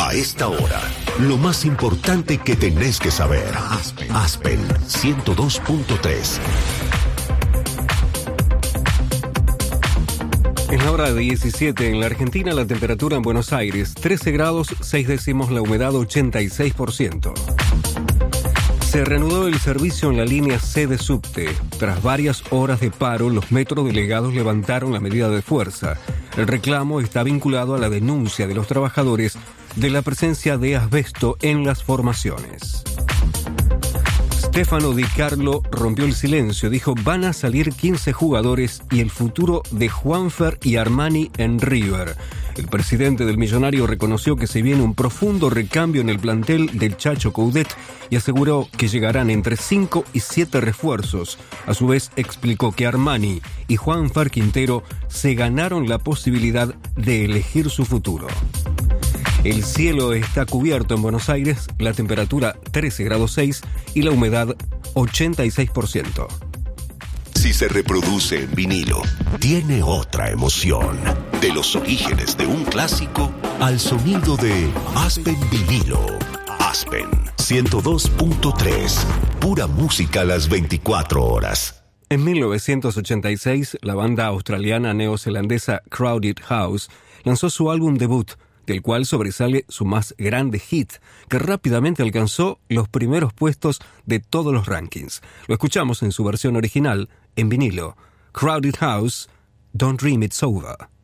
A esta hora, lo más importante que tenés que saber. Aspen 102.3. Es la hora de 17 en la Argentina, la temperatura en Buenos Aires 13 grados 6 décimos, la humedad 86%. Se reanudó el servicio en la línea C de subte. Tras varias horas de paro, los metrodelegados levantaron la medida de fuerza. El reclamo está vinculado a la denuncia de los trabajadores de la presencia de asbesto en las formaciones. Stefano Di Carlo rompió el silencio, dijo: van a salir 15 jugadores y el futuro de Juanfer y Armani en River. El presidente del Millonario reconoció que se viene un profundo recambio en el plantel del Chacho Coudet y aseguró que llegarán entre 5 y 7 refuerzos. A su vez explicó que Armani y Juanfer Quintero se ganaron la posibilidad de elegir su futuro. El cielo está cubierto en Buenos Aires, la temperatura 13 grados 6 y la humedad 86%. Si se reproduce en vinilo, tiene otra emoción. De los orígenes de un clásico al sonido de Aspen Vinilo. Aspen 102.3. Pura música a las 24 horas. En 1986, la banda australiana neozelandesa Crowded House lanzó su álbum debut, del cual sobresale su más grande hit, que rápidamente alcanzó los primeros puestos de todos los rankings. Lo escuchamos en su versión original, en vinilo. Crowded House, Don't Dream It's Over.